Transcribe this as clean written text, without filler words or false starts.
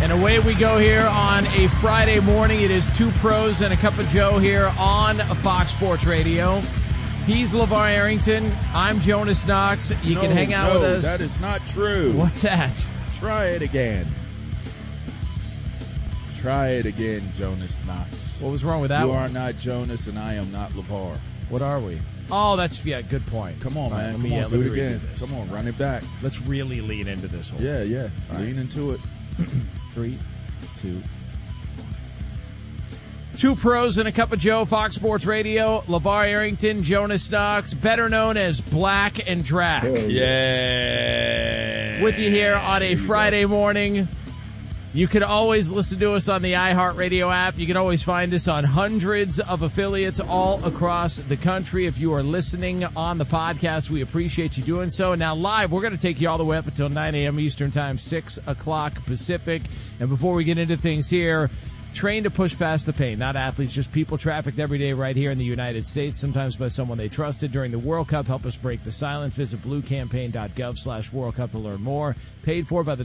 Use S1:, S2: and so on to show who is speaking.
S1: And away we go here on a Friday morning. It is Two Pros and a Cup of Joe here on Fox Sports Radio. He's LeVar Arrington. I'm Jonas Knox. You can hang out with us.
S2: That is not true.
S1: What's that?
S2: Try it again. Try it again, Jonas Knox.
S1: What was wrong with that
S2: You
S1: one?
S2: are not Jonas, and I am not LeVar.
S1: What are we? Oh, that's, good point.
S2: Come on, man.
S1: Let me
S2: do it again.
S1: redo this.
S2: Come on, run it back.
S1: Let's really lean into this whole thing.
S2: Yeah.
S1: All
S2: Lean into it.
S1: 3, 2, 1. Two Pros and a Cup of Joe, Fox Sports Radio. LeVar Arrington, Jonas Knox, better known as Black and Drac.
S2: Yeah.
S1: With you here on a Friday morning. You can always listen to us on the iHeartRadio app. You can always find us on hundreds of affiliates all across the country. If you are listening on the podcast, we appreciate you doing so. Now, live, we're going to take you all the way up until 9 a.m. Eastern Time, 6 o'clock Pacific. And before we get into things here, trained to push past the pain, not athletes, just people trafficked every day right here in the United States, sometimes by someone they trusted during the World Cup. Help us break the silence. Visit bluecampaign.gov/World Cup to learn more. Paid for by the